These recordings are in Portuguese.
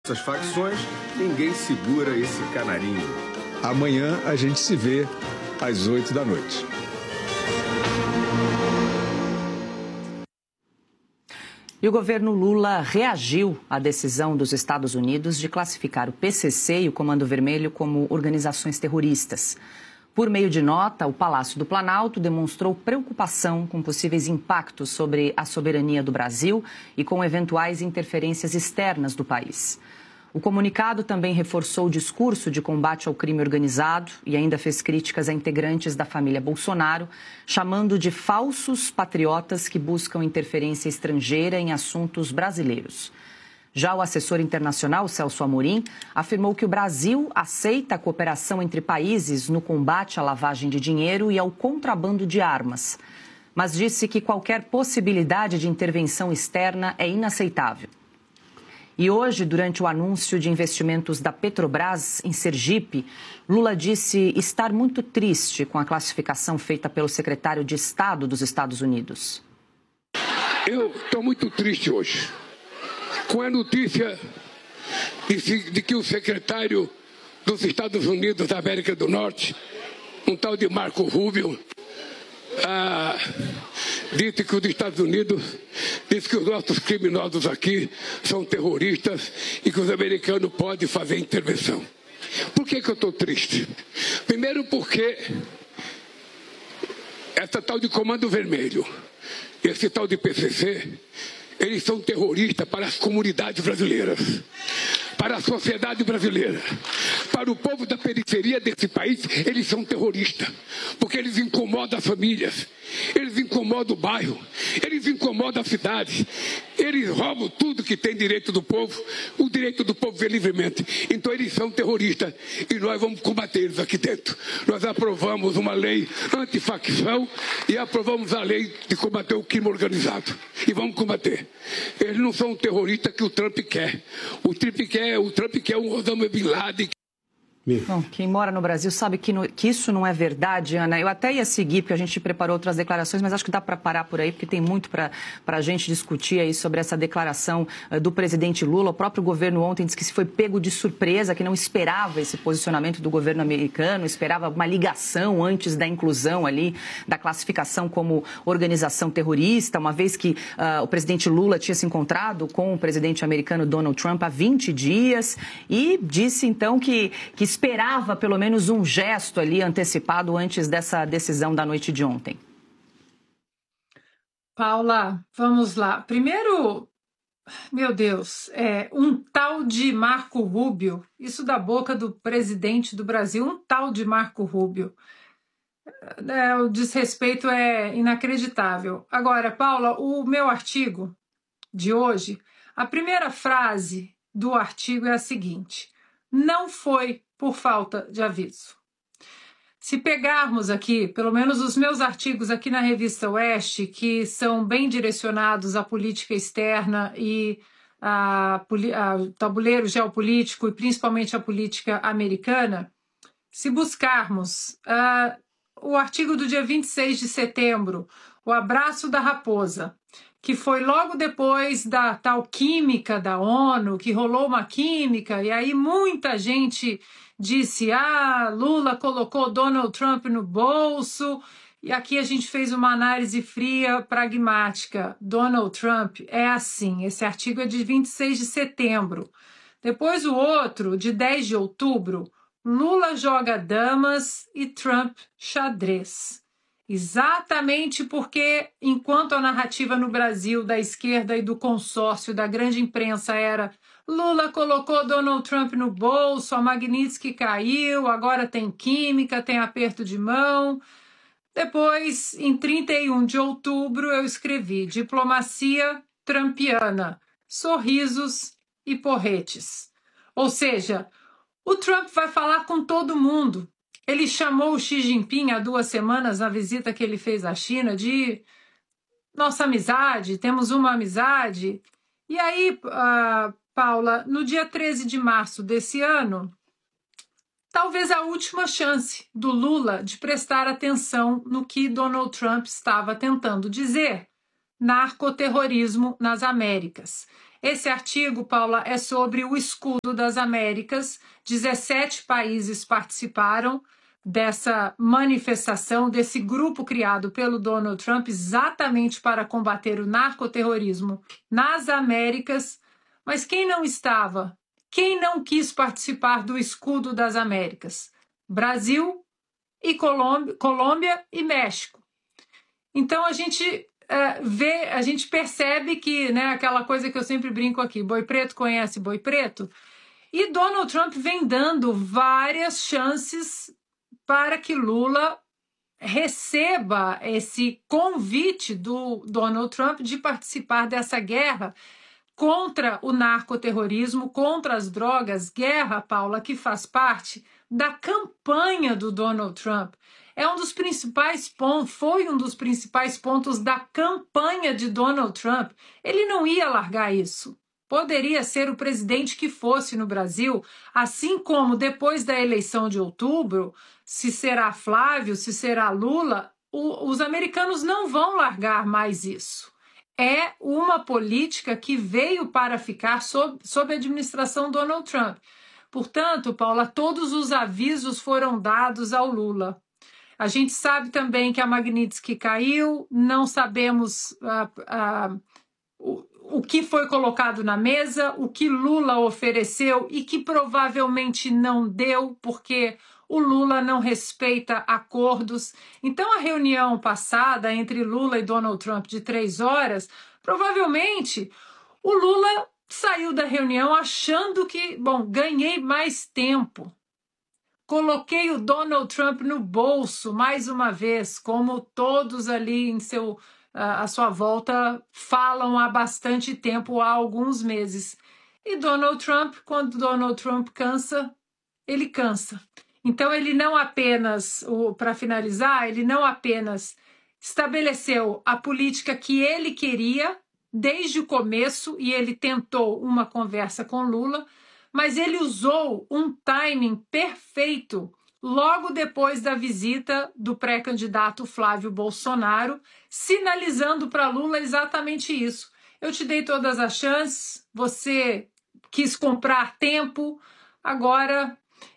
Essas facções, ninguém segura esse canarinho. Amanhã a gente se vê às 8 da noite. E o governo Lula reagiu à decisão dos Estados Unidos de classificar o PCC e o Comando Vermelho como organizações terroristas. Por meio de nota, o Palácio do Planalto demonstrou preocupação com possíveis impactos sobre a soberania do Brasil e com eventuais interferências externas do país. O comunicado também reforçou o discurso de combate ao crime organizado e ainda fez críticas a integrantes da família Bolsonaro, chamando de falsos patriotas que buscam interferência estrangeira em assuntos brasileiros. Já o assessor internacional, Celso Amorim, afirmou que o Brasil aceita a cooperação entre países no combate à lavagem de dinheiro e ao contrabando de armas, mas disse que qualquer possibilidade de intervenção externa é inaceitável. E hoje, durante o anúncio de investimentos da Petrobras em Sergipe, Lula disse estar muito triste com a classificação feita pelo secretário de Estado dos Estados Unidos. Eu estou muito triste hoje com a notícia de que o secretário dos Estados Unidos da América do Norte, um tal de Marco Rubio, disse que os Estados Unidos diz que os nossos criminosos aqui são terroristas e que os americanos podem fazer intervenção. Por que eu estou triste? Primeiro porque essa tal de Comando Vermelho, esse tal de PCC, eles são terroristas para as comunidades brasileiras, para a sociedade brasileira, para o povo da periferia desse país. Eles são terroristas, porque eles incomodam as famílias, eles incomodam o bairro, eles incomodam a cidade, eles roubam tudo que tem direito do povo, o direito do povo ver livremente. Então eles são terroristas e nós vamos combater eles aqui dentro. Nós aprovamos uma lei antifacção e aprovamos a lei de combater o crime organizado. E vamos combater. Eles não são terroristas que o Trump quer. O Trump quer um Osama Bin Laden. Bom, quem mora no Brasil sabe que isso não é verdade, Ana. Eu até ia seguir, porque a gente preparou outras declarações, mas acho que dá para parar por aí, porque tem muito para a gente discutir aí sobre essa declaração do presidente Lula. O próprio governo ontem disse que se foi pego de surpresa, que não esperava esse posicionamento do governo americano, esperava uma ligação antes da inclusão ali, da classificação como organização terrorista, uma vez que o presidente Lula tinha se encontrado com o presidente americano Donald Trump há 20 dias e disse então que esperava pelo menos um gesto ali antecipado antes dessa decisão da noite de ontem. Paula, vamos lá. Primeiro, meu Deus, um tal de Marco Rubio, isso da boca do presidente do Brasil, um tal de Marco Rubio. O desrespeito é inacreditável. Agora, Paula, o meu artigo de hoje, a primeira frase do artigo é a seguinte: não foi por falta de aviso. Se pegarmos aqui, pelo menos os meus artigos aqui na Revista Oeste, que são bem direcionados à política externa e ao tabuleiro geopolítico e principalmente à política americana, se buscarmos o artigo do dia 26 de setembro, o abraço da raposa, que foi logo depois da tal química da ONU, que rolou uma química, e aí muita gente disse, Lula colocou Donald Trump no bolso, e aqui a gente fez uma análise fria, pragmática. Donald Trump é assim, esse artigo é de 26 de setembro. Depois o outro, de 10 de outubro, Lula joga damas e Trump xadrez. Exatamente porque, enquanto a narrativa no Brasil da esquerda e do consórcio da grande imprensa era Lula colocou Donald Trump no bolso, a Magnitsky caiu, agora tem química, tem aperto de mão. Depois, em 31 de outubro, eu escrevi diplomacia trumpiana, sorrisos e porretes. Ou seja, o Trump vai falar com todo mundo. Ele chamou o Xi Jinping há 2 semanas, na visita que ele fez à China, de nossa amizade, temos uma amizade. E aí, Paula, no dia 13 de março desse ano, talvez a última chance do Lula de prestar atenção no que Donald Trump estava tentando dizer: narcoterrorismo nas Américas. Esse artigo, Paula, é sobre o escudo das Américas. 17 países participaram dessa manifestação, desse grupo criado pelo Donald Trump exatamente para combater o narcoterrorismo nas Américas. Mas quem não estava? Quem não quis participar do escudo das Américas? Brasil e Colômbia e México. Então a gente a gente percebe que, né, aquela coisa que eu sempre brinco aqui, boi preto conhece boi preto, e Donald Trump vem dando várias chances para que Lula receba esse convite do Donald Trump de participar dessa guerra contra o narcoterrorismo, contra as drogas, guerra, Paula, que faz parte da campanha do Donald Trump. É um dos principais pontos, foi um dos principais pontos da campanha de Donald Trump. Ele não ia largar isso. Poderia ser o presidente que fosse no Brasil, assim como depois da eleição de outubro, se será Flávio, se será Lula, os americanos não vão largar mais isso. É uma política que veio para ficar sob a administração Donald Trump. Portanto, Paula, todos os avisos foram dados ao Lula. A gente sabe também que a Magnitsky caiu, não sabemos o que foi colocado na mesa, o que Lula ofereceu e que provavelmente não deu, porque o Lula não respeita acordos. Então, a reunião passada entre Lula e Donald Trump de 3 horas, provavelmente o Lula saiu da reunião achando que, bom, ganhei mais tempo. Coloquei o Donald Trump no bolso, mais uma vez, como todos ali em à sua volta falam há bastante tempo, há alguns meses. E Donald Trump, quando Donald Trump cansa, ele cansa. Então, ele não apenas, para finalizar, ele não apenas estabeleceu a política que ele queria desde o começo, e ele tentou uma conversa com Lula, mas ele usou um timing perfeito logo depois da visita do pré-candidato Flávio Bolsonaro, sinalizando para Lula exatamente isso. Eu te dei todas as chances, você quis comprar tempo, agora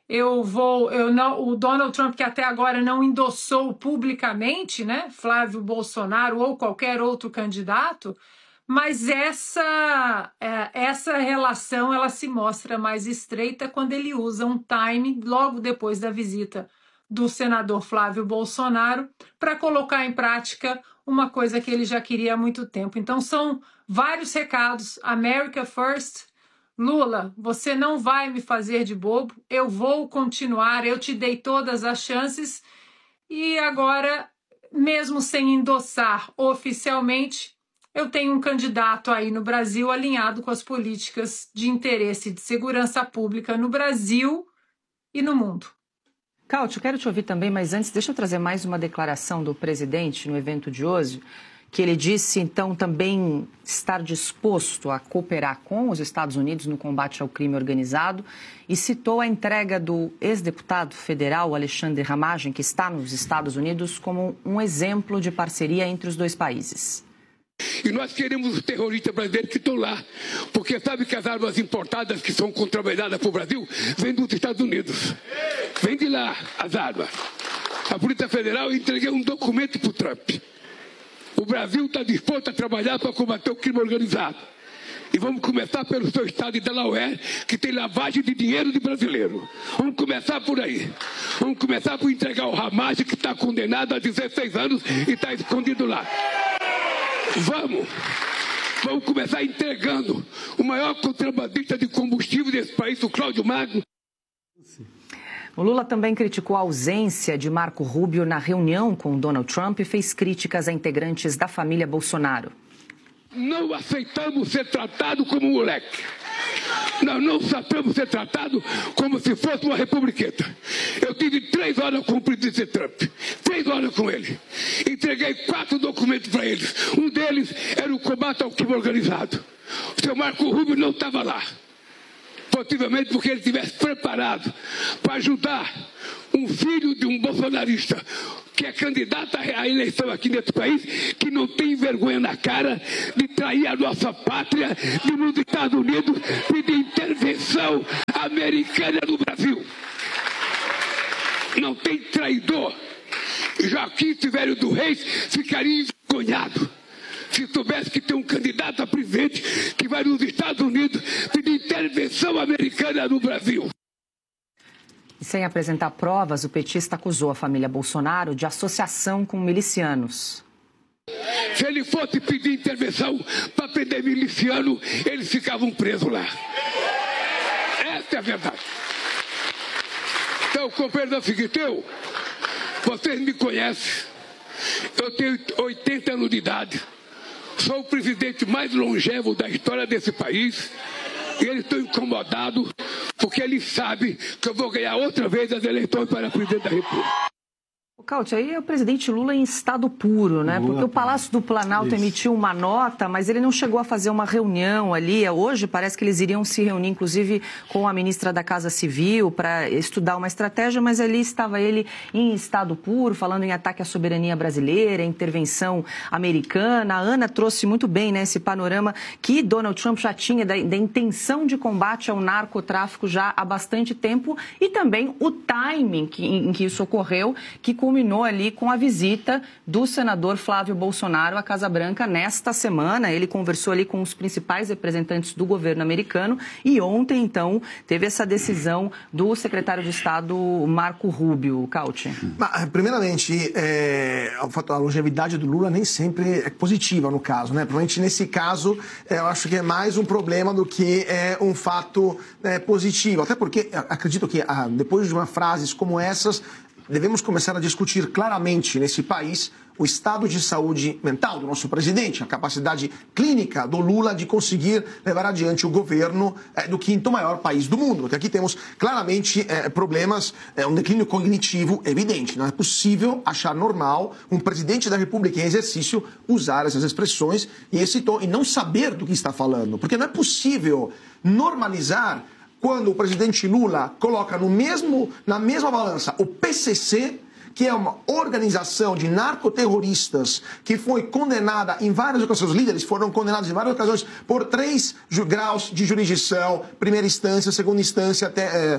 o Donald Trump, que até agora não endossou publicamente, né, Flávio Bolsonaro ou qualquer outro candidato, mas essa relação ela se mostra mais estreita quando ele usa um time logo depois da visita do senador Flávio Bolsonaro para colocar em prática uma coisa que ele já queria há muito tempo. Então são vários recados. America First. Lula, você não vai me fazer de bobo, eu vou continuar, eu te dei todas as chances e agora, mesmo sem endossar oficialmente, eu tenho um candidato aí no Brasil alinhado com as políticas de interesse de segurança pública no Brasil e no mundo. Cáutio, quero te ouvir também, mas antes deixa eu trazer mais uma declaração do presidente no evento de hoje, que ele disse, então, também estar disposto a cooperar com os Estados Unidos no combate ao crime organizado e citou a entrega do ex-deputado federal Alexandre Ramagem, que está nos Estados Unidos, como um exemplo de parceria entre os dois países. E nós queremos os terroristas brasileiros que estão lá, porque sabe que as armas importadas que são contrabandeadas para o Brasil vêm dos Estados Unidos. Vem de lá as armas. A Polícia Federal entreguei um documento para o Trump. O Brasil está disposto a trabalhar para combater o crime organizado. E vamos começar pelo seu estado de Delaware, que tem lavagem de dinheiro de brasileiro. Vamos começar por aí. Vamos começar por entregar o Ramagem, que está condenado a 16 anos e está escondido lá. Vamos começar entregando o maior contrabandista de combustível desse país, o Cláudio Magno. O Lula também criticou a ausência de Marco Rubio na reunião com Donald Trump e fez críticas a integrantes da família Bolsonaro. Não aceitamos ser tratado como moleque. Nós não aceitamos ser tratado como se fosse uma republiqueta. Eu tive 3 horas com o presidente Trump. 3 horas com ele. Entreguei 4 documentos para eles. Um deles era o combate ao crime organizado. O seu Marco Rubio não estava lá. Possivelmente porque ele estivesse preparado para ajudar um filho de um bolsonarista que é candidato à eleição aqui nesse país, que não tem vergonha na cara de trair a nossa pátria, de nos Estados Unidos pedir intervenção americana no Brasil. Não tem traidor. Joaquim Silvério dos Reis ficaria envergonhado se soubesse que tem um candidato a presidente que vai nos Estados Unidos pedir intervenção americana no Brasil. Sem apresentar provas, o petista acusou a família Bolsonaro de associação com milicianos. Se ele fosse pedir intervenção para prender miliciano, eles ficavam presos lá. Essa é a verdade. Então, companheiro da Figueirão, vocês me conhecem. Eu tenho 80 anos de idade. Sou o presidente mais longevo da história desse país. E eles estão incomodados porque eles sabem que eu vou ganhar outra vez as eleições para presidente da República. O Cauti, aí é o presidente Lula em estado puro, né? Porque o Palácio do Planalto emitiu uma nota, mas ele não chegou a fazer uma reunião ali. Hoje parece que eles iriam se reunir, inclusive, com a ministra da Casa Civil para estudar uma estratégia, mas ali estava ele em estado puro, falando em ataque à soberania brasileira, intervenção americana. A Ana trouxe muito bem, né, esse panorama que Donald Trump já tinha da intenção de combate ao narcotráfico já há bastante tempo e também o timing em que isso ocorreu, que culminou ali com a visita do senador Flávio Bolsonaro à Casa Branca nesta semana. Ele conversou ali com os principais representantes do governo americano e ontem, então, teve essa decisão do secretário de Estado Marco Rubio. Cauti. Primeiramente, a longevidade do Lula nem sempre é positiva no caso, né? Provavelmente nesse caso, eu acho que é mais um problema do que um fato positivo. Até porque acredito que depois de uma frases como essas, devemos começar a discutir claramente nesse país o estado de saúde mental do nosso presidente, a capacidade clínica do Lula de conseguir levar adiante o governo do quinto maior país do mundo. Porque aqui temos claramente problemas, um declínio cognitivo evidente. Não é possível achar normal um presidente da República em exercício usar essas expressões e esse tom e não saber do que está falando. Porque não é possível normalizar quando o presidente Lula coloca na mesma balança o PCC, que é uma organização de narcoterroristas que foi condenada em várias ocasiões, os líderes foram condenados em várias ocasiões por 3 graus de jurisdição, primeira instância, segunda instância, até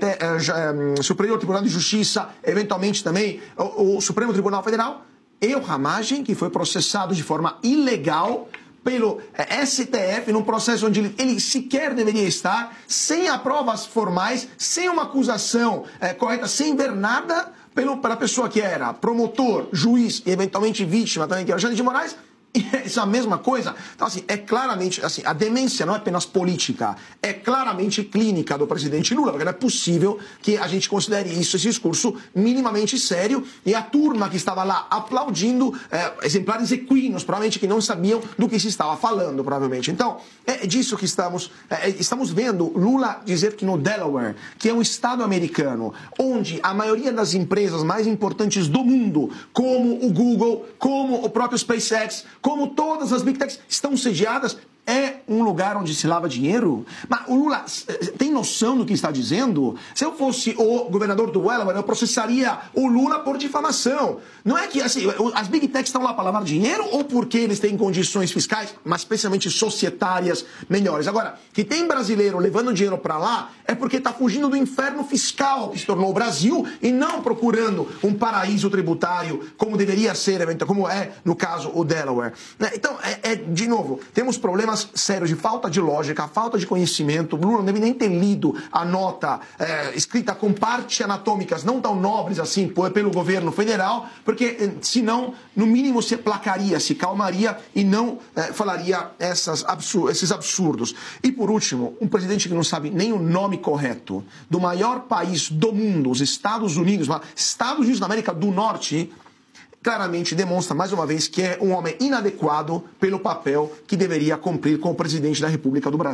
Superior Tribunal de Justiça, eventualmente também o Supremo Tribunal Federal, e o Ramagem, que foi processado de forma ilegal pelo STF, num processo onde ele sequer deveria estar, sem provas formais, sem uma acusação correta, sem ver nada pela pessoa que era promotor, juiz e eventualmente vítima também, que era Alexandre de Moraes. E essa é a mesma coisa. Então, assim, é claramente, assim, a demência não é apenas política, é claramente clínica do presidente Lula, porque não é possível que a gente considere esse discurso minimamente sério, e a turma que estava lá aplaudindo, exemplares equinos, provavelmente que não sabiam do que se estava falando, provavelmente. Então, é disso que estamos vendo Lula dizer que no Delaware, que é um estado americano, onde a maioria das empresas mais importantes do mundo, como o Google, como o próprio SpaceX, como todas as Big Techs estão sediadas, é um lugar onde se lava dinheiro? Mas o Lula tem noção do que está dizendo? Se eu fosse o governador do Delaware, eu processaria o Lula por difamação. Não é que assim, as Big Techs estão lá para lavar dinheiro ou porque eles têm condições fiscais, mas especialmente societárias, melhores. Agora, que tem brasileiro levando dinheiro para lá é porque está fugindo do inferno fiscal que se tornou o Brasil e não procurando um paraíso tributário como deveria ser, como é no caso o Delaware. Então, de novo, temos problemas sérios de falta de lógica, falta de conhecimento. O Lula não deve nem ter lido a nota escrita com partes anatômicas não tão nobres assim pelo governo federal, porque senão, no mínimo, se placaria, se calmaria e não falaria esses absurdos. E por último, um presidente que não sabe nem o nome correto do maior país do mundo, os Estados Unidos da América do Norte, claramente demonstra mais uma vez que é um homem inadequado pelo papel que deveria cumprir como presidente da República do Brasil.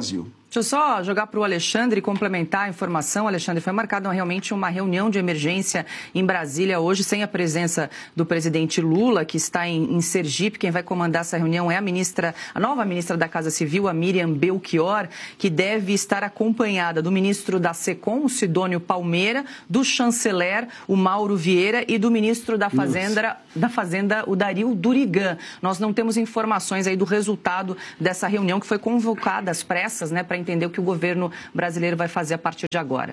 Deixa eu só jogar para o Alexandre e complementar a informação. Alexandre, foi marcada realmente uma reunião de emergência em Brasília hoje, sem a presença do presidente Lula, que está em Sergipe. Quem vai comandar essa reunião é a nova ministra da Casa Civil, a Miriam Belchior, que deve estar acompanhada do ministro da SECOM, o Sidônio Palmeira, do chanceler, o Mauro Vieira, e do ministro da Fazenda, o Dario Durigan. Nós não temos informações aí do resultado dessa reunião, que foi convocada às pressas, né, para entender o que o governo brasileiro vai fazer a partir de agora.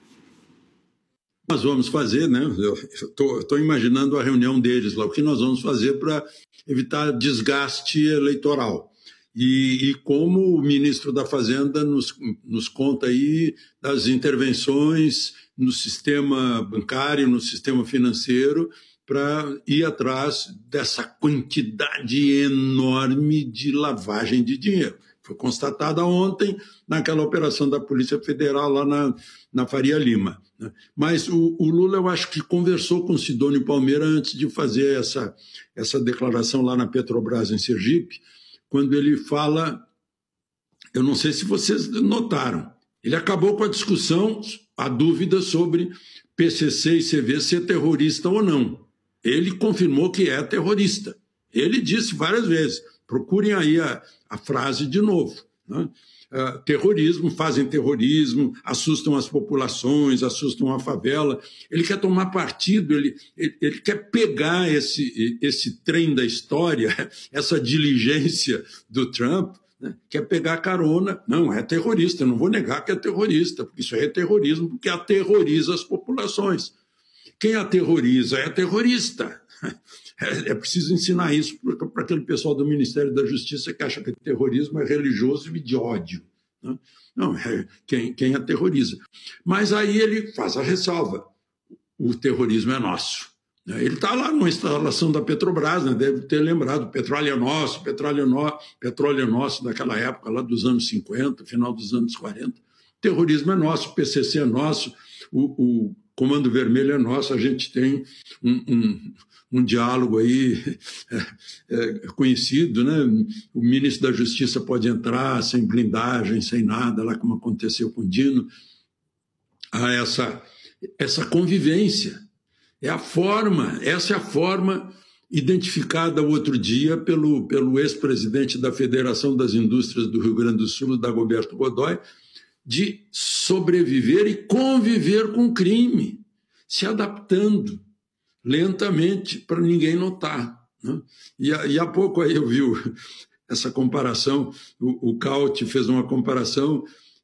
Nós vamos fazer, né? Eu estou imaginando a reunião deles lá, o que nós vamos fazer para evitar desgaste eleitoral. E como o ministro da Fazenda nos conta aí das intervenções no sistema bancário, no sistema financeiro, para ir atrás dessa quantidade enorme de lavagem de dinheiro. Foi constatada ontem naquela operação da Polícia Federal lá na Faria Lima. Né? Mas o Lula, eu acho que conversou com o Sidônio Palmeira antes de fazer essa declaração lá na Petrobras, em Sergipe, quando ele fala, eu não sei se vocês notaram, ele acabou com a discussão, a dúvida sobre PCC e CV ser terrorista ou não. Ele confirmou que é terrorista. Ele disse várias vezes, procurem aí a frase de novo, né? Terrorismo, fazem terrorismo, assustam as populações, assustam a favela. Ele quer tomar partido, ele quer pegar esse trem da história, essa diligência do Trump, né? Quer pegar carona. Não, é terrorista, eu não vou negar que é terrorista, porque isso é terrorismo, porque aterroriza as populações. Quem aterroriza é terrorista. É preciso ensinar isso para aquele pessoal do Ministério da Justiça que acha que terrorismo é religioso e de ódio. Né? Não, é quem aterroriza. Mas aí ele faz a ressalva. O terrorismo é nosso. Ele está lá numa instalação da Petrobras, né? Deve ter lembrado, petróleo é nosso, petróleo é nosso daquela época, lá dos anos 50, final dos anos 40. Terrorismo é nosso, o PCC é nosso, o Comando Vermelho é nosso, a gente tem um diálogo aí conhecido, né? O ministro da Justiça pode entrar sem blindagem, sem nada, lá como aconteceu com o Dino. Essa convivência, essa é a forma identificada outro dia pelo ex-presidente da Federação das Indústrias do Rio Grande do Sul, Dagoberto Godoy, de sobreviver e conviver com o crime, se adaptando lentamente para ninguém notar. Né? E há pouco aí eu vi essa comparação, o Caute fez uma comparação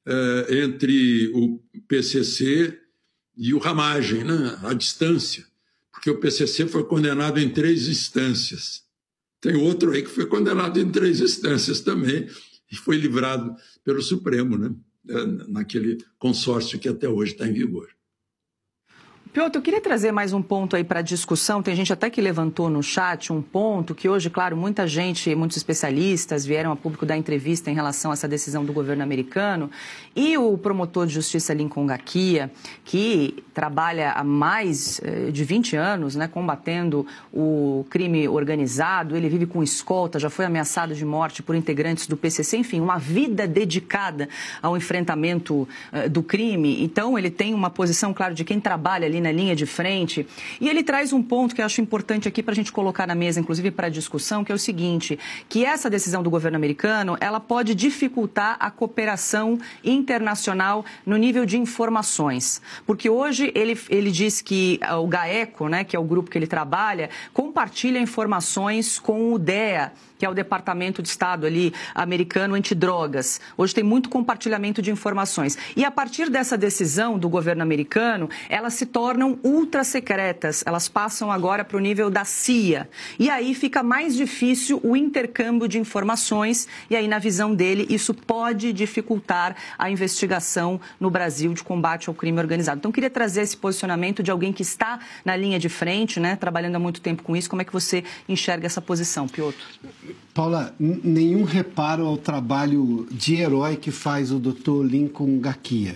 entre o PCC e o Ramagem, né? A distância, porque o PCC foi condenado em 3 instâncias. Tem outro aí que foi condenado em 3 instâncias também e foi livrado pelo Supremo, né? Naquele consórcio que até hoje está em vigor. Piotr, eu queria trazer mais um ponto aí para a discussão. Tem gente até que levantou no chat um ponto que hoje, claro, muita gente, muitos especialistas vieram a público dar entrevista em relação a essa decisão do governo americano. E o promotor de justiça Lincoln Gakia, que trabalha há mais de 20 anos, né, combatendo o crime organizado, ele vive com escolta, já foi ameaçado de morte por integrantes do PCC, enfim, uma vida dedicada ao enfrentamento do crime. Então, ele tem uma posição, claro, de quem trabalha ali na linha de frente. E ele traz um ponto que eu acho importante aqui para a gente colocar na mesa, inclusive para a discussão, que é o seguinte, que essa decisão do governo americano, ela pode dificultar a cooperação internacional no nível de informações. Porque hoje ele diz que o GAECO, né, que é o grupo que ele trabalha, compartilha informações com o DEA, que é o Departamento de Estado ali americano antidrogas. Hoje tem muito compartilhamento de informações. E a partir dessa decisão do governo americano, elas se tornam ultra secretas. Elas passam agora para o nível da CIA. E aí fica mais difícil o intercâmbio de informações. E aí, na visão dele, isso pode dificultar a investigação no Brasil de combate ao crime organizado. Então, eu queria trazer esse posicionamento de alguém que está na linha de frente, né, trabalhando há muito tempo com isso. Como é que você enxerga essa posição, Piotr? Paula, nenhum reparo ao trabalho de herói que faz o Dr. Lincoln Gakia.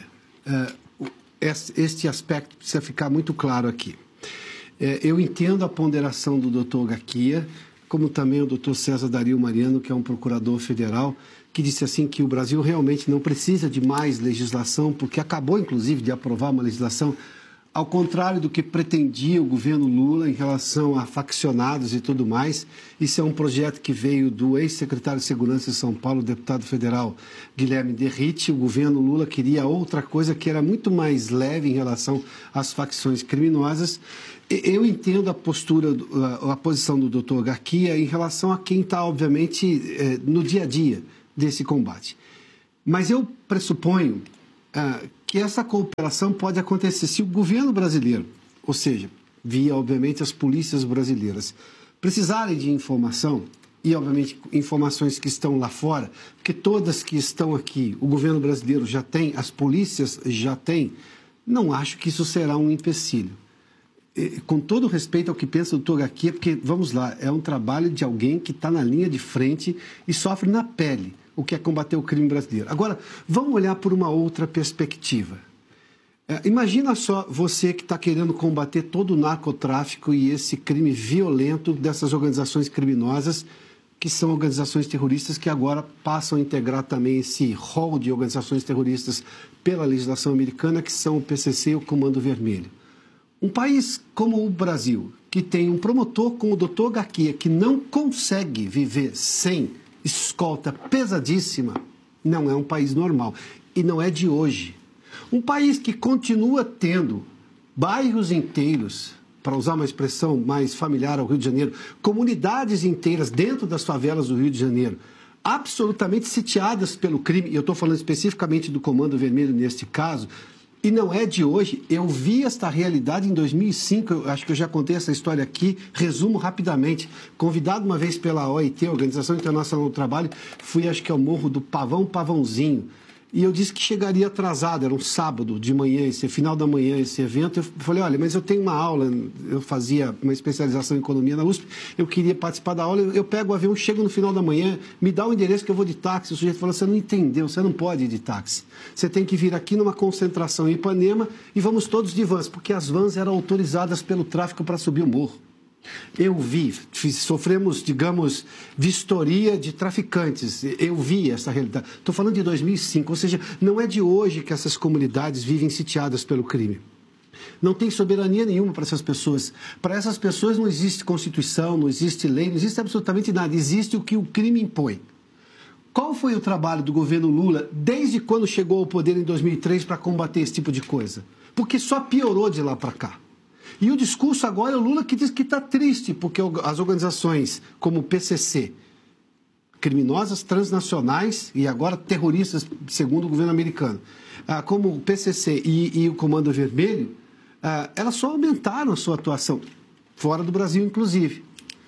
Este aspecto precisa ficar muito claro aqui. Eu entendo a ponderação do Dr. Gakia, como também o doutor César Dario Mariano, que é um procurador federal, que disse assim que o Brasil realmente não precisa de mais legislação, porque acabou, inclusive, de aprovar uma legislação ao contrário do que pretendia o governo Lula em relação a faccionados e tudo mais. Isso é um projeto que veio do ex-secretário de Segurança de São Paulo, o deputado federal Guilherme Derrite. O governo Lula queria outra coisa que era muito mais leve em relação às facções criminosas. Eu entendo a postura, a posição do doutor Garcia em relação a quem está, obviamente, no dia a dia desse combate. Mas eu pressuponho que essa cooperação pode acontecer se o governo brasileiro, ou seja, via, obviamente, as polícias brasileiras, precisarem de informação, e, obviamente, informações que estão lá fora, porque todas que estão aqui, o governo brasileiro já tem, as polícias já têm, não acho que isso será um empecilho. Com todo respeito ao que pensa o doutor Garcia, porque, vamos lá, é um trabalho de alguém que está na linha de frente e sofre na pele o que é combater o crime brasileiro. Agora, vamos olhar por uma outra perspectiva. Imagina só você que está querendo combater todo o narcotráfico e esse crime violento dessas organizações criminosas, que são organizações terroristas que agora passam a integrar também esse rol de organizações terroristas pela legislação americana, que são o PCC e o Comando Vermelho. Um país como o Brasil, que tem um promotor como o Dr. Garcia, que não consegue viver sem escolta pesadíssima, não é um país normal. E não é de hoje. Um país que continua tendo bairros inteiros, para usar uma expressão mais familiar ao Rio de Janeiro, comunidades inteiras dentro das favelas do Rio de Janeiro, absolutamente sitiadas pelo crime, e eu estou falando especificamente do Comando Vermelho neste caso, e não é de hoje. Eu vi esta realidade em 2005, eu acho que eu já contei essa história aqui, resumo rapidamente. Convidado uma vez pela OIT, Organização Internacional do Trabalho, fui acho que ao Morro do Pavãozinho, e eu disse que chegaria atrasado, era um sábado de manhã, final da manhã esse evento. Eu falei, olha, mas eu tenho uma aula, eu fazia uma especialização em economia na USP, eu queria participar da aula, eu pego o avião, chego no final da manhã, me dá o endereço que eu vou de táxi. O sujeito falou, você não entendeu, você não pode ir de táxi. Você tem que vir aqui numa concentração em Ipanema e vamos todos de vans, porque as vans eram autorizadas pelo tráfico para subir o morro. Eu vi, sofremos, digamos, vistoria de traficantes. Eu vi essa realidade. Estou falando de 2005, ou seja, não é de hoje que essas comunidades vivem sitiadas pelo crime. Não tem soberania nenhuma para essas pessoas. Para essas pessoas não existe Constituição, não existe lei, não existe absolutamente nada. Existe o que o crime impõe. Qual foi o trabalho do governo Lula desde quando chegou ao poder em 2003 para combater esse tipo de coisa? Porque só piorou de lá para cá. E o discurso agora é o Lula que diz que está triste, porque as organizações como o PCC, criminosas transnacionais e agora terroristas, segundo o governo americano, como o PCC e o Comando Vermelho, elas só aumentaram a sua atuação, fora do Brasil inclusive.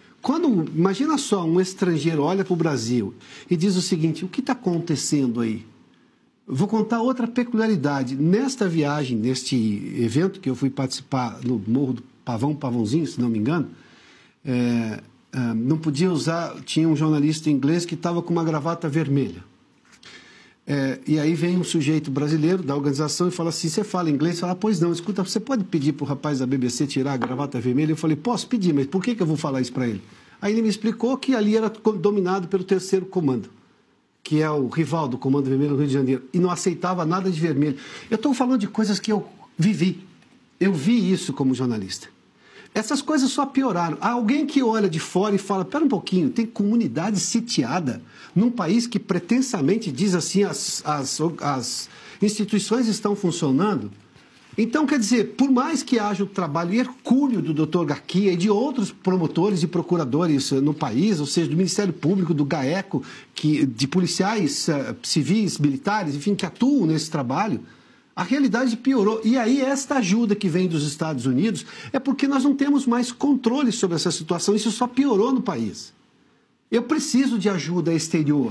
Imagina só, um estrangeiro olha para o Brasil e diz o seguinte, o que está acontecendo aí? Vou contar outra peculiaridade. Nesta viagem, neste evento que eu fui participar no Morro do Pavãozinho, se não me engano, não podia usar, tinha um jornalista inglês que estava com uma gravata vermelha. E aí vem um sujeito brasileiro da organização e fala assim, você fala inglês? Fala, pois não, escuta, você pode pedir para o rapaz da BBC tirar a gravata vermelha? Eu falei, posso pedir, mas por que eu vou falar isso para ele? Aí ele me explicou que ali era dominado pelo 3º Comando, que é o rival do Comando Vermelho do Rio de Janeiro, e não aceitava nada de vermelho. Eu estou falando de coisas que eu vivi. Eu vi isso como jornalista. Essas coisas só pioraram. Há alguém que olha de fora e fala, espera um pouquinho, tem comunidade sitiada num país que pretensamente diz assim, as instituições estão funcionando. Então, quer dizer, por mais que haja o trabalho hercúleo do Dr. Garcia e de outros promotores e procuradores no país, ou seja, do Ministério Público, do GAECO, de policiais civis, militares, enfim, que atuam nesse trabalho, a realidade piorou. E aí, esta ajuda que vem dos Estados Unidos é porque nós não temos mais controle sobre essa situação. Isso só piorou no país. Eu preciso de ajuda exterior.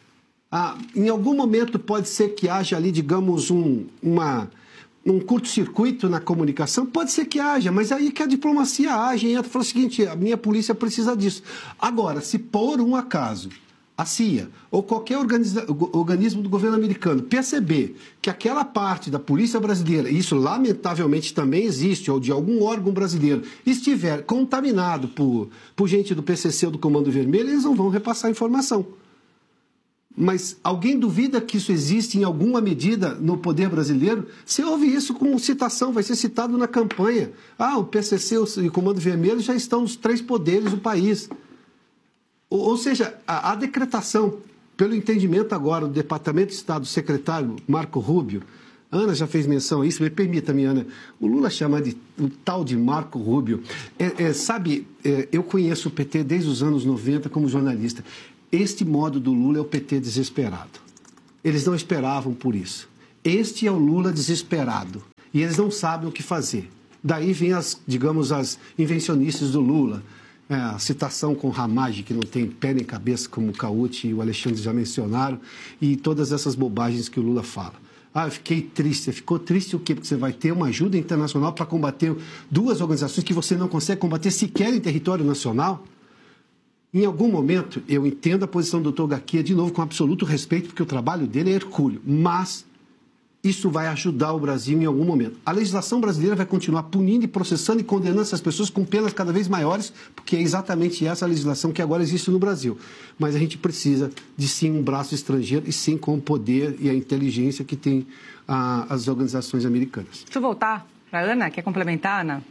Em algum momento pode ser que haja ali, digamos, um curto-circuito na comunicação, pode ser que haja, mas aí que a diplomacia age e entra e fala o seguinte, a minha polícia precisa disso. Agora, se por um acaso a CIA ou qualquer organismo do governo americano perceber que aquela parte da polícia brasileira, e isso lamentavelmente também existe, ou de algum órgão brasileiro, estiver contaminado por gente do PCC ou do Comando Vermelho, eles não vão repassar a informação. Mas alguém duvida que isso existe em alguma medida no poder brasileiro? Você ouve isso com citação, vai ser citado na campanha. O PCC e o Comando Vermelho já estão nos 3 poderes do país. Ou seja, a decretação, pelo entendimento agora do Departamento de Estado, do secretário Marco Rubio, Ana já fez menção a isso, me permita-me, Ana, o Lula chama de o tal de Marco Rubio. Eu conheço o PT desde os anos 90 como jornalista. Este modo do Lula é o PT desesperado. Eles não esperavam por isso. Este é o Lula desesperado. E eles não sabem o que fazer. Daí vem as invencionistas do Lula. A citação com Ramage, que não tem pé nem cabeça, como o Cauti e o Alexandre já mencionaram, e todas essas bobagens que o Lula fala. Eu fiquei triste. Ficou triste o quê? Porque você vai ter uma ajuda internacional para combater 2 organizações que você não consegue combater sequer em território nacional? Em algum momento, eu entendo a posição do Dr. Garcia, de novo, com absoluto respeito, porque o trabalho dele é hercúleo, mas isso vai ajudar o Brasil em algum momento. A legislação brasileira vai continuar punindo e processando e condenando essas pessoas com penas cada vez maiores, porque é exatamente essa a legislação que agora existe no Brasil. Mas a gente precisa de, sim, um braço estrangeiro e, sim, com o poder e a inteligência que tem as organizações americanas. Deixa eu voltar para a Ana. Quer complementar, Ana?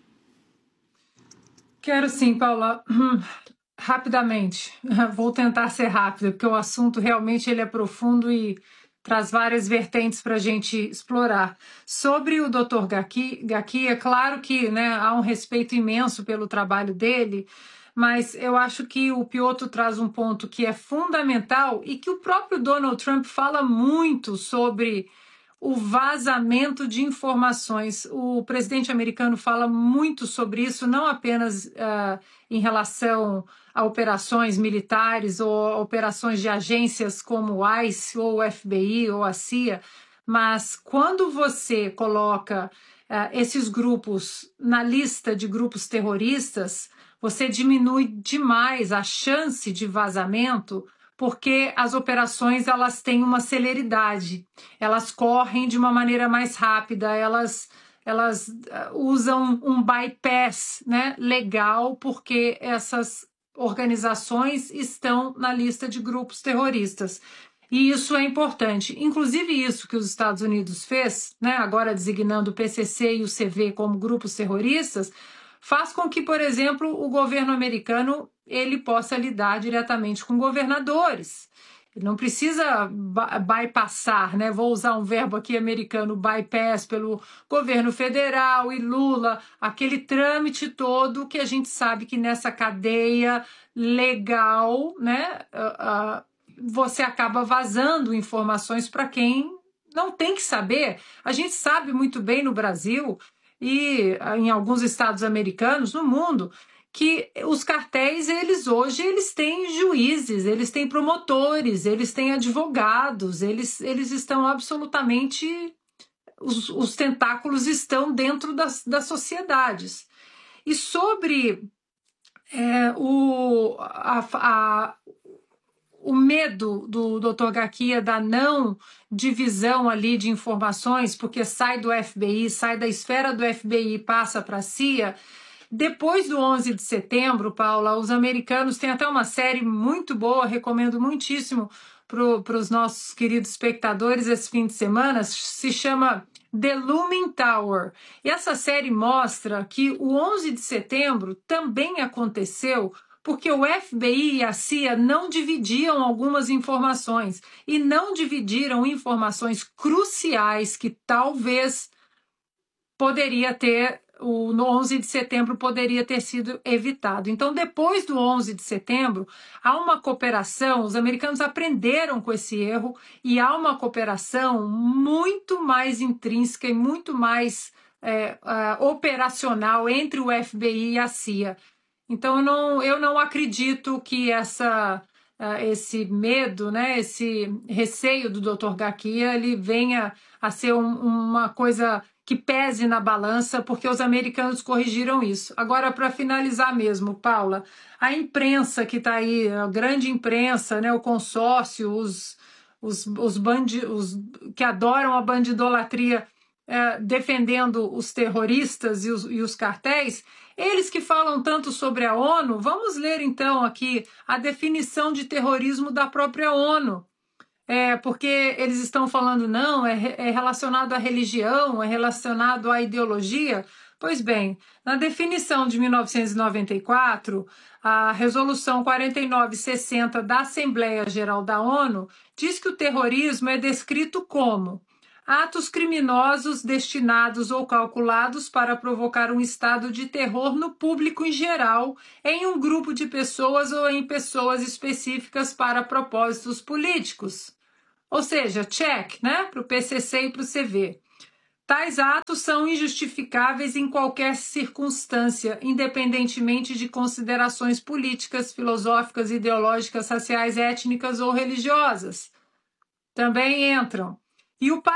Quero sim, Paula. Rapidamente. Vou tentar ser rápida, porque o assunto realmente ele é profundo e traz várias vertentes para a gente explorar. Sobre o Dr. Gaki, é claro que, né, há um respeito imenso pelo trabalho dele, mas eu acho que o Piotr traz um ponto que é fundamental e que o próprio Donald Trump fala muito sobre o vazamento de informações. O presidente americano fala muito sobre isso, não apenas em relação a operações militares ou operações de agências como o ICE ou o FBI ou a CIA, mas quando você coloca esses grupos na lista de grupos terroristas, você diminui demais a chance de vazamento, porque as operações elas têm uma celeridade, elas correm de uma maneira mais rápida, elas usam um bypass, né, legal, porque essas organizações estão na lista de grupos terroristas. E isso é importante. Inclusive isso que os Estados Unidos fez, né, agora designando o PCC e o CV como grupos terroristas, faz com que, por exemplo, o governo americano ele possa lidar diretamente com governadores. Ele não precisa bypassar, né? Vou usar um verbo aqui americano, bypass, pelo governo federal e Lula, aquele trâmite todo que a gente sabe que nessa cadeia legal, né, você acaba vazando informações para quem não tem que saber. A gente sabe muito bem no Brasil e em alguns estados americanos, no mundo, que os cartéis, eles têm juízes, eles têm promotores, eles têm advogados, eles estão absolutamente... Os tentáculos estão dentro das sociedades. E sobre o medo do Dr. Garcia da não divisão ali de informações, porque sai do FBI, sai da esfera do FBI e passa para a CIA... Depois do 11 de setembro, Paula, os americanos têm até uma série muito boa, recomendo muitíssimo para os nossos queridos espectadores esse fim de semana, se chama The Looming Tower. E essa série mostra que o 11 de setembro também aconteceu porque o FBI e a CIA não dividiam algumas informações e não dividiram informações cruciais que talvez poderia ter... no 11 de setembro poderia ter sido evitado. Então, depois do 11 de setembro, há uma cooperação, os americanos aprenderam com esse erro e há uma cooperação muito mais intrínseca e muito mais operacional entre o FBI e a CIA. Então, eu não acredito que essa esse medo, né, esse receio do Dr. Garcia, ele venha a ser uma coisa que pese na balança, porque os americanos corrigiram isso. Agora, para finalizar mesmo, Paula, a imprensa que está aí, a grande imprensa, né, o consórcio, os que adoram a bandidolatria, defendendo os terroristas e os cartéis, eles que falam tanto sobre a ONU, vamos ler então aqui a definição de terrorismo da própria ONU. Porque eles estão falando, não, é relacionado à religião, é relacionado à ideologia. Pois bem, na definição de 1994, a Resolução 4960 da Assembleia Geral da ONU diz que o terrorismo é descrito como atos criminosos destinados ou calculados para provocar um estado de terror no público em geral, em um grupo de pessoas ou em pessoas específicas para propósitos políticos. Ou seja, check, né, para o PCC e para o CV. Tais atos são injustificáveis em qualquer circunstância, independentemente de considerações políticas, filosóficas, ideológicas, raciais, étnicas ou religiosas. Também entram. E os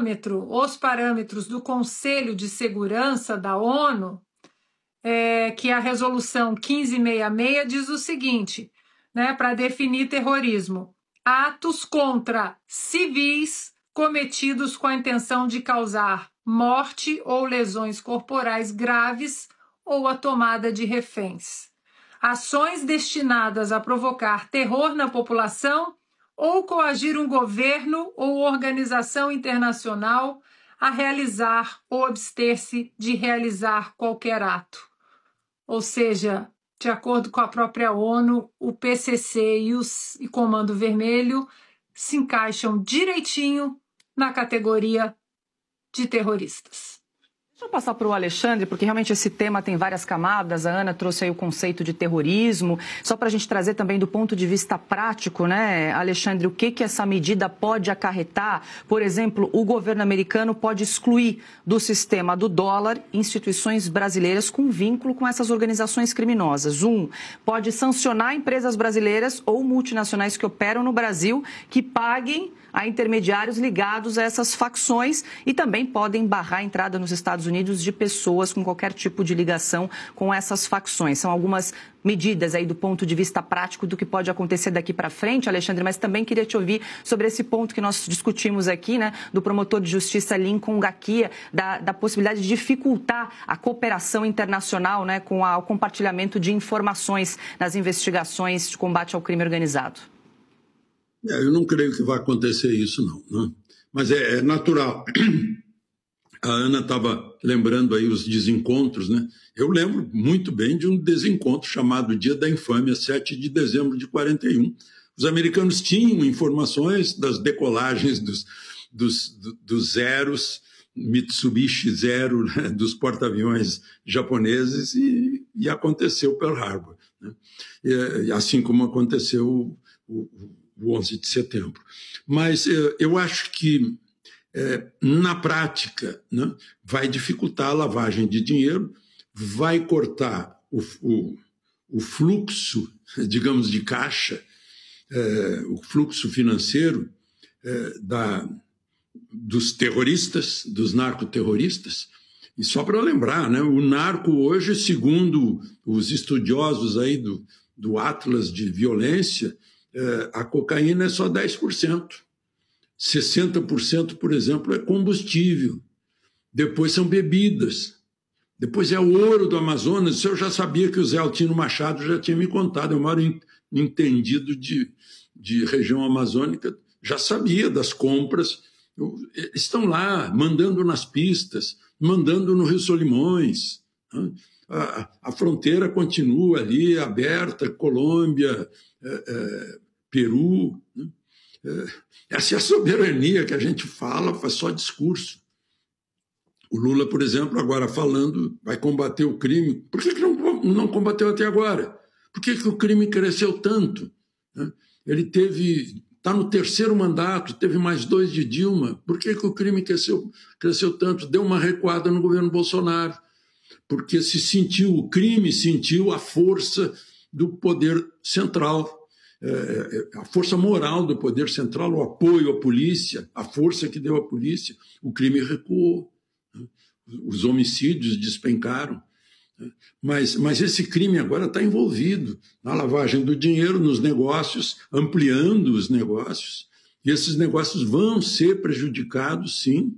parâmetros do Conselho de Segurança da ONU, que é a Resolução 1566, diz o seguinte, né, para definir terrorismo: atos contra civis cometidos com a intenção de causar morte ou lesões corporais graves ou a tomada de reféns. Ações destinadas a provocar terror na população ou coagir um governo ou organização internacional a realizar ou abster-se de realizar qualquer ato. Ou seja, de acordo com a própria ONU, o PCC e o Comando Vermelho se encaixam direitinho na categoria de terroristas. Deixa eu passar para o Alexandre, porque realmente esse tema tem várias camadas. A Ana trouxe aí o conceito de terrorismo. Só para a gente trazer também do ponto de vista prático, né, Alexandre, o que essa medida pode acarretar? Por exemplo, o governo americano pode excluir do sistema do dólar instituições brasileiras com vínculo com essas organizações criminosas. Pode sancionar empresas brasileiras ou multinacionais que operam no Brasil que paguem a intermediários ligados a essas facções e também podem barrar a entrada nos Estados Unidos de pessoas com qualquer tipo de ligação com essas facções. São algumas medidas aí do ponto de vista prático do que pode acontecer daqui para frente, Alexandre, mas também queria te ouvir sobre esse ponto que nós discutimos aqui, né, do promotor de justiça Lincoln Garcia, da possibilidade de dificultar a cooperação internacional, né, com o compartilhamento de informações nas investigações de combate ao crime organizado. Eu não creio que vai acontecer isso, não. Mas é natural. A Ana estava lembrando aí os desencontros, né? Eu lembro muito bem de um desencontro chamado Dia da Infâmia, 7 de dezembro de 41. Os americanos tinham informações das decolagens dos zeros, Mitsubishi Zero, né, dos porta-aviões japoneses, e aconteceu Pearl Harbor, né? Assim como aconteceu o 11 de setembro. Mas eu acho que, na prática, né, vai dificultar a lavagem de dinheiro, vai cortar o fluxo, digamos, de caixa, o fluxo financeiro dos terroristas, dos narcoterroristas. E só para lembrar, né, o narco hoje, segundo os estudiosos aí do Atlas de Violência, a cocaína é só 10%. 60%, por exemplo, é combustível. Depois são bebidas. Depois é o ouro do Amazonas. Isso eu já sabia que o Zé Altino Machado já tinha me contado. Eu moro entendido de região amazônica. Já sabia das compras. Estão lá, mandando nas pistas, mandando no Rio Solimões. A fronteira continua ali, aberta, Colômbia, Peru, né? Essa é a soberania que a gente fala, faz só discurso. O Lula, por exemplo, agora falando, vai combater o crime. Por que não combateu até agora? Por que o crime cresceu tanto? Ele está no 3º mandato, teve mais 2 de Dilma. Por que o crime cresceu tanto? Deu uma recuada no governo Bolsonaro. Porque o crime sentiu a força do poder central. a força moral do poder central, o apoio à polícia, a força que deu à polícia, o crime recuou, os homicídios despencaram. Mas esse crime agora está envolvido na lavagem do dinheiro, nos negócios, ampliando os negócios, e esses negócios vão ser prejudicados, sim,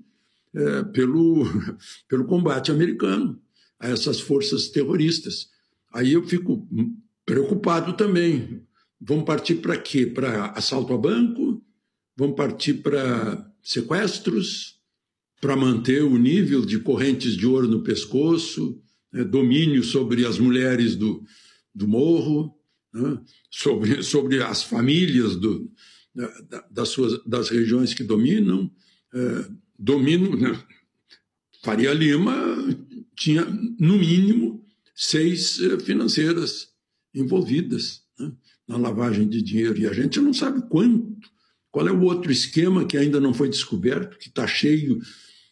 pelo combate americano a essas forças terroristas. Aí eu fico preocupado também. Vão partir para quê? Para assalto a banco? Vão partir para sequestros? Para manter o nível de correntes de ouro no pescoço? Domínio sobre as mulheres do morro? Né? Sobre as famílias das regiões que dominam? Né? Faria Lima tinha, no mínimo, 6 financeiras envolvidas, né, na lavagem de dinheiro. E a gente não sabe quanto. Qual é o outro esquema que ainda não foi descoberto, que está cheio...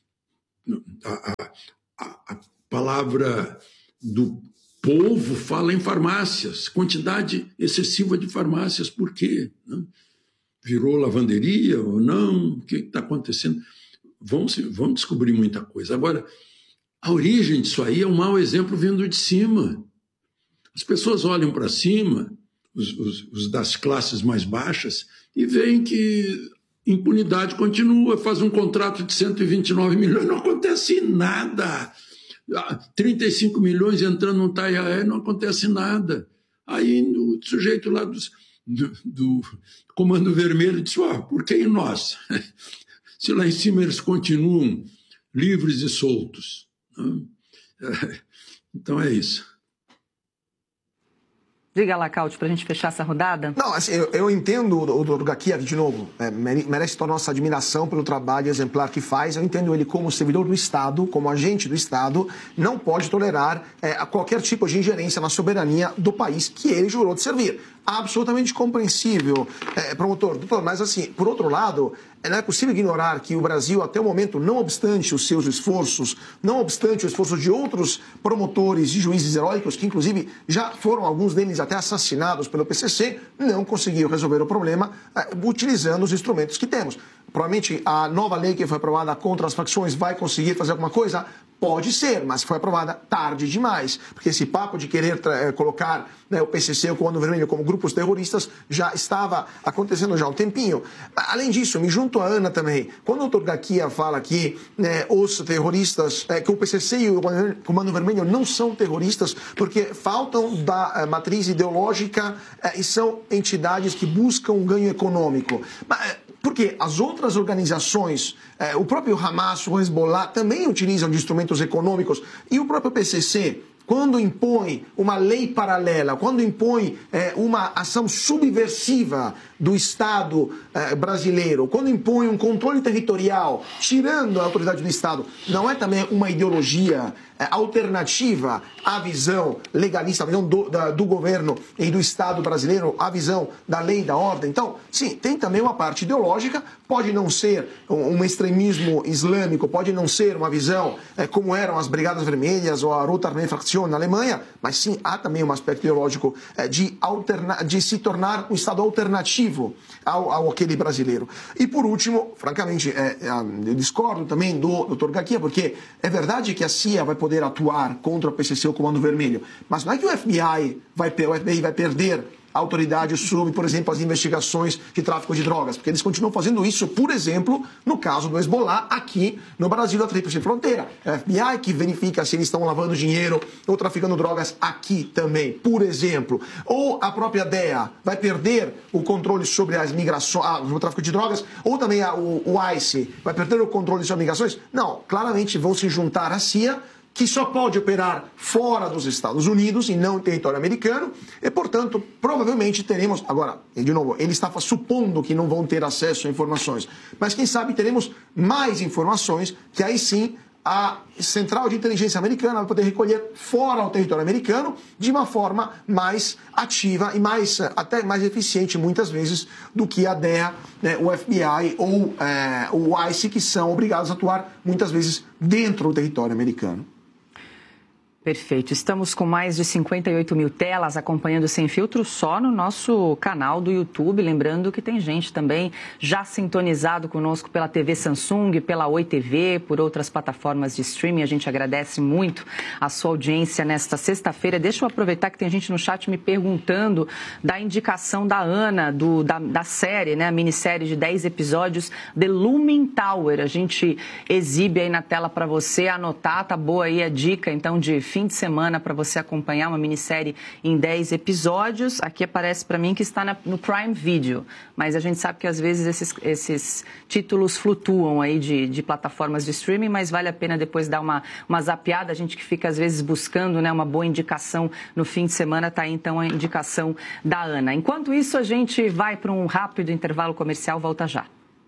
A palavra do povo fala em farmácias, quantidade excessiva de farmácias. Por quê? Né? Virou lavanderia ou não? O que está acontecendo? Vamos descobrir muita coisa. Agora, a origem disso aí é um mau exemplo vindo de cima. As pessoas olham para cima, os das classes mais baixas, e veem que impunidade continua, faz um contrato de 129 milhões, não acontece nada. 35 milhões entrando no Taiaé, não acontece nada. Aí o sujeito lá do Comando Vermelho disse, por que em nós? Se lá em cima eles continuam livres e soltos. Então é isso. Diga lá, Cauti, para a gente fechar essa rodada. Não, assim, eu entendo o Dr. Gakia, de novo, merece toda a nossa admiração pelo trabalho exemplar que faz. Eu entendo ele como servidor do Estado, como agente do Estado, não pode tolerar qualquer tipo de ingerência na soberania do país que ele jurou de servir. Absolutamente compreensível, promotor. Doutor, mas assim, por outro lado, não é possível ignorar que o Brasil, até o momento, não obstante os seus esforços, não obstante o esforço de outros promotores e juízes heróicos, que inclusive já foram alguns deles até assassinados pelo PCC, não conseguiu resolver o problema utilizando os instrumentos que temos. Provavelmente a nova lei que foi aprovada contra as facções vai conseguir fazer alguma coisa? Pode ser, mas foi aprovada tarde demais, porque esse papo de querer colocar o PCC, o Comando Vermelho, como grupos terroristas já estava acontecendo já há um tempinho. Além disso, me junto à Ana também. Quando o Dr. Gakia fala que os terroristas, que o PCC e o Comando Vermelho não são terroristas porque faltam da matriz ideológica e são entidades que buscam um ganho econômico. Porque as outras organizações, o próprio Hamas, o Hezbollah, também utilizam de instrumentos econômicos. E o próprio PCC, quando impõe uma lei paralela, quando impõe uma ação subversiva do Estado brasileiro, quando impõe um controle territorial, tirando a autoridade do Estado, não é também uma ideologia alternativa à visão legalista, à visão do governo e do Estado brasileiro, à visão da lei e da ordem? Então, sim, tem também uma parte ideológica, pode não ser um extremismo islâmico, pode não ser uma visão como eram as Brigadas Vermelhas ou a Rote Armee Fraktion na Alemanha, mas sim, há também um aspecto ideológico de se tornar um Estado alternativo ao aquele brasileiro. E por último, francamente, eu discordo também do Dr. Gakia, porque é verdade que a CIA vai poder atuar contra o PCC, o Comando Vermelho, mas não é que o FBI vai perder a autoridade sobre, por exemplo, as investigações de tráfico de drogas, porque eles continuam fazendo isso, por exemplo, no caso do Hezbollah, aqui no Brasil, da Tríplice Fronteira. É o FBI que verifica se eles estão lavando dinheiro ou traficando drogas aqui também, por exemplo. Ou a própria DEA vai perder o controle sobre as migrações, o tráfico de drogas, ou também o ICE vai perder o controle sobre as migrações? Não, claramente vão se juntar à CIA, que só pode operar fora dos Estados Unidos e não em território americano, e, portanto, provavelmente teremos... Agora, de novo, ele está supondo que não vão ter acesso a informações, mas quem sabe teremos mais informações que aí sim a Central de Inteligência Americana vai poder recolher fora do território americano de uma forma mais ativa e até mais eficiente, muitas vezes, do que a DEA, o FBI ou o ICE, que são obrigados a atuar, muitas vezes, dentro do território americano. Perfeito. Estamos com mais de 58 mil telas acompanhando Sem Filtro só no nosso canal do YouTube. Lembrando que tem gente também já sintonizado conosco pela TV Samsung, pela Oi TV, por outras plataformas de streaming. A gente agradece muito a sua audiência nesta sexta-feira. Deixa eu aproveitar que tem gente no chat me perguntando da indicação da Ana, da série, né, a minissérie de 10 episódios, The Looming Tower. A gente exibe aí na tela para você anotar, tá boa aí a dica, então, de fim de semana para você acompanhar uma minissérie em 10 episódios. Aqui aparece para mim que está no Prime Video, mas a gente sabe que às vezes esses títulos flutuam aí de plataformas de streaming, mas vale a pena depois dar uma zapeada. A gente que fica às vezes buscando, né, uma boa indicação no fim de semana, tá aí então a indicação da Ana. Enquanto isso, a gente vai para um rápido intervalo comercial, volta já.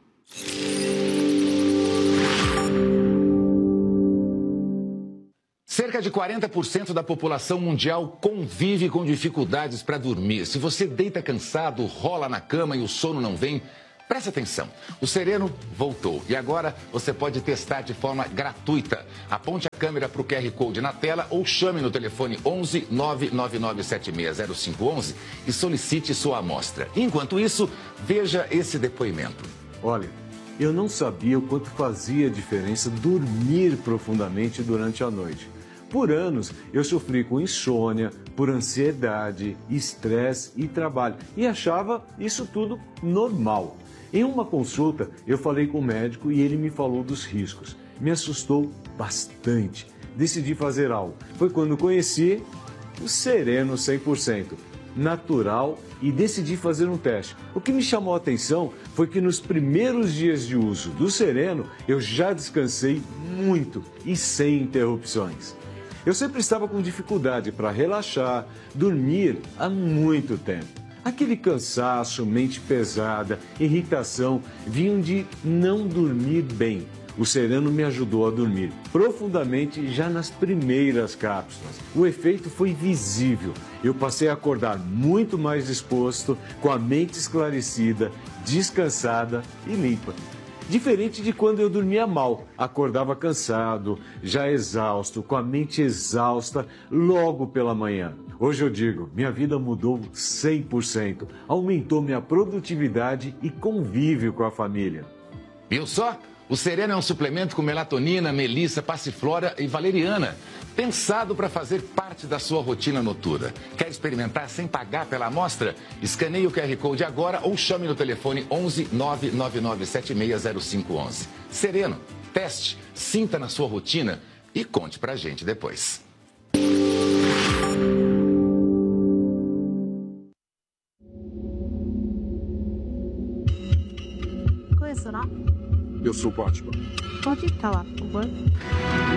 Cerca de 40% da população mundial convive com dificuldades para dormir. Se você deita cansado, rola na cama e o sono não vem, preste atenção. O Sereno voltou e agora você pode testar de forma gratuita. Aponte a câmera para o QR Code na tela ou chame no telefone 11 99976 0511 e solicite sua amostra. Enquanto isso, veja esse depoimento. Olha, eu não sabia o quanto fazia diferença dormir profundamente durante a noite. Por anos, eu sofri com insônia, por ansiedade, estresse e trabalho e achava isso tudo normal. Em uma consulta, eu falei com o médico e ele me falou dos riscos. Me assustou bastante. Decidi fazer algo. Foi quando conheci o Sereno 100%, natural, e decidi fazer um teste. O que me chamou a atenção foi que nos primeiros dias de uso do Sereno, eu já descansei muito e sem interrupções. Eu sempre estava com dificuldade para relaxar, dormir há muito tempo. Aquele cansaço, mente pesada, irritação, vinham de não dormir bem. O Sereno me ajudou a dormir profundamente já nas primeiras cápsulas. O efeito foi visível. Eu passei a acordar muito mais disposto, com a mente esclarecida, descansada e limpa. Diferente de quando eu dormia mal, acordava cansado, já exausto, com a mente exausta logo pela manhã. Hoje eu digo, minha vida mudou 100%, aumentou minha produtividade e convívio com a família. Viu só? O Sereno é um suplemento com melatonina, melissa, passiflora e valeriana, pensado para fazer parte da sua rotina noturna. Quer experimentar sem pagar pela amostra? Escaneie o QR Code agora ou chame no telefone 11 99976 0511. Sereno, teste, sinta na sua rotina e conte pra gente depois. Eu sou o Batman. Pode falar, por favor.